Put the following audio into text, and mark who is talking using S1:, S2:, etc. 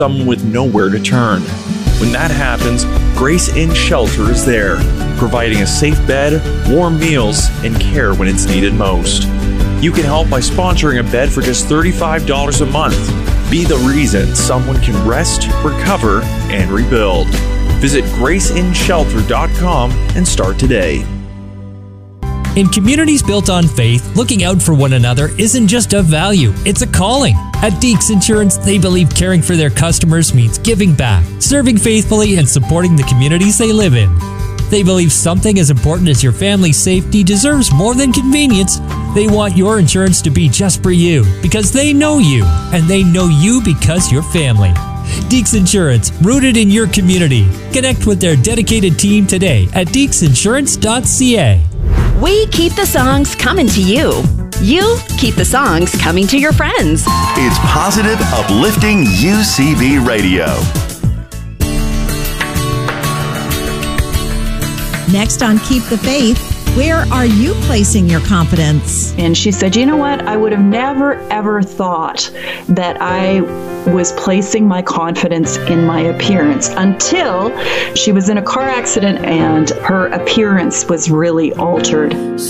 S1: someone with nowhere to turn. When that happens, Grace Inn Shelter is there, providing a safe bed, warm meals, and care when it's needed most. You can help by sponsoring a bed for just $35 a month. Be the reason someone can rest, recover, and rebuild. Visit GraceInShelter.com and start today.
S2: In communities built on faith, looking out for one another isn't just a value, it's a calling. At Deeks Insurance, they believe caring for their customers means giving back, serving faithfully, and supporting the communities they live in. They believe something as important as your family's safety deserves more than convenience. They want your insurance to be just for you because they know you, and they know you because you're family. Deeks Insurance, rooted in your community. Connect with their dedicated team today at deeksinsurance.ca.
S3: We keep the songs coming to you. You keep the songs coming to your friends.
S4: It's positive, uplifting UCB Radio.
S5: Next on Keep the Faith, where are you placing your confidence?
S6: And she said, you know what? I would have never, ever thought that I was placing my confidence in my appearance until she was in a car accident and her appearance was really altered.